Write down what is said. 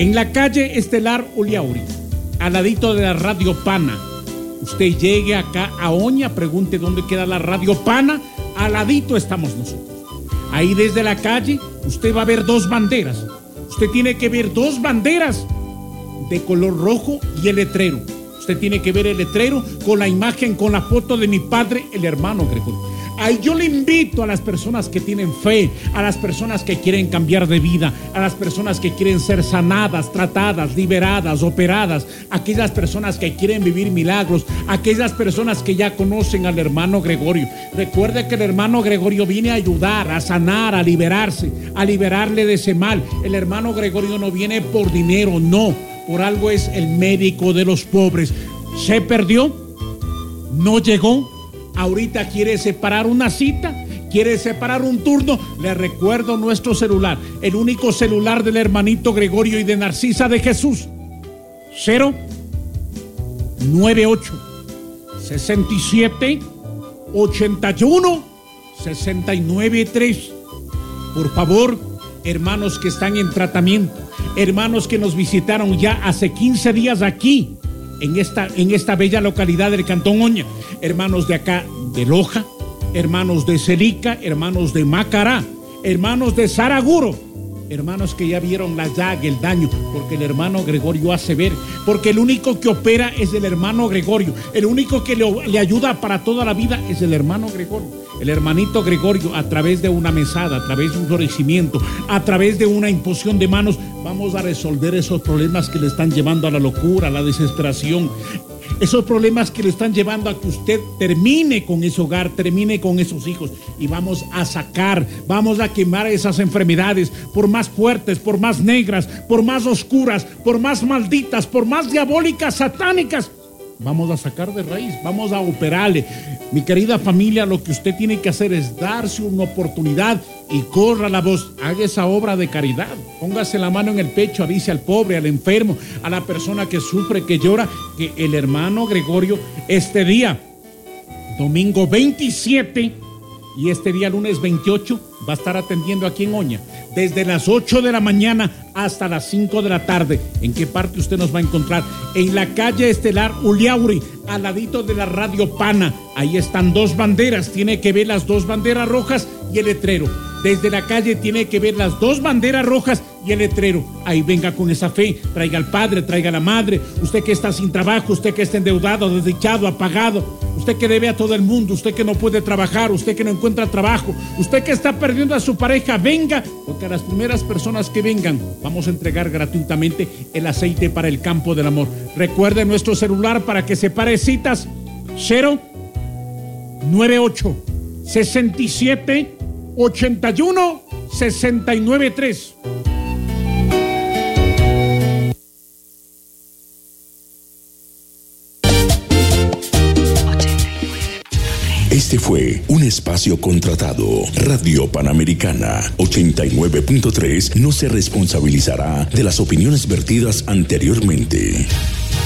En la calle Estelar Uliauri, al ladito de la Radio Pana. Usted llegue acá a Oña, pregunte dónde queda la Radio Pana, al ladito estamos nosotros. Ahí desde la calle usted va a ver dos banderas. Usted tiene que ver dos banderas de color rojo y el letrero. Usted tiene que ver el letrero con la imagen, con la foto de mi padre, el hermano Gregorio. Ahí yo le invito a las personas que tienen fe, a las personas que quieren cambiar de vida, a las personas que quieren ser sanadas, tratadas, liberadas, operadas, aquellas personas que quieren vivir milagros, aquellas personas que ya conocen al hermano Gregorio. Recuerde que el hermano Gregorio viene a ayudar, a sanar, a liberarse, a liberarle de ese mal. El hermano Gregorio no viene por dinero, no, por algo es el médico de los pobres. Se perdió, no llegó. Ahorita quiere separar una cita, quiere separar un turno. Le recuerdo nuestro celular, el único celular del hermanito Gregorio y de Narcisa de Jesús. 098 67 81 69 3. Por favor, hermanos que están en tratamiento, hermanos que nos visitaron ya hace 15 días aquí en esta bella localidad del Cantón Oña, hermanos de acá de Loja, hermanos de Celica, hermanos de Macará, hermanos de Saraguro, hermanos que ya vieron la llaga, el daño, porque el hermano Gregorio hace ver, porque el único que opera es el hermano Gregorio, el único que le ayuda para toda la vida es el hermano Gregorio. El hermanito Gregorio, a través de una mesada, a través de un florecimiento, a través de una imposición de manos, vamos a resolver esos problemas que le están llevando a la locura, a la desesperación, esos problemas que le están llevando a que usted termine con ese hogar, termine con esos hijos, y vamos a sacar, vamos a quemar esas enfermedades, por más fuertes, por más negras, por más oscuras, por más malditas, por más diabólicas, satánicas. Vamos a sacar de raíz, vamos a operarle. Mi querida familia, lo que usted tiene que hacer es darse una oportunidad y corra la voz. Haga esa obra de caridad. Póngase la mano en el pecho, avise al pobre, al enfermo, a la persona que sufre, que llora, que el hermano Gregorio este día, domingo 27 y este día lunes 28, va a estar atendiendo aquí en Oña, desde las 8 de la mañana hasta las 5 de la tarde. ¿En qué parte usted nos va a encontrar? En la calle Estelar Uliauri, al ladito de la Radio Pana. Ahí están dos banderas, tiene que ver las dos banderas rojas y el letrero. Desde la calle tiene que ver las dos banderas rojas y el letrero. Ahí venga con esa fe, traiga al padre, traiga a la madre. Usted que está sin trabajo, usted que está endeudado, desdichado, apagado, usted que debe a todo el mundo, usted que no puede trabajar, usted que no encuentra trabajo, usted que está perdiendo a su pareja, venga, porque a las primeras personas que vengan vamos a entregar gratuitamente el aceite para el campo del amor. Recuerde nuestro celular para que separe citas: 098 67 81 69 3. Este fue un espacio contratado. Radio Panamericana 89.3 no se responsabilizará de las opiniones vertidas anteriormente.